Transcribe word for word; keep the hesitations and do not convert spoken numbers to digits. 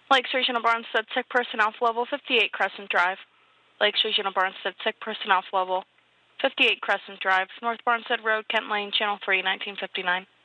Lakes Regional Barnstead, sick person off level fifty-eight Crescent Drive. Lakes Regional Barnstead, sick person off level fifty-eight Crescent Drive, North Barnstead Road, Kent Lane, Channel three, nineteen fifty-nine.